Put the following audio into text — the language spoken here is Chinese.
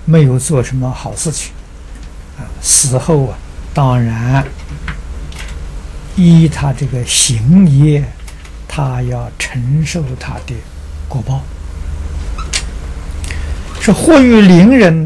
没有做什么好事情，死后当然依他这个行业，他要承受他的果报。是或于邻人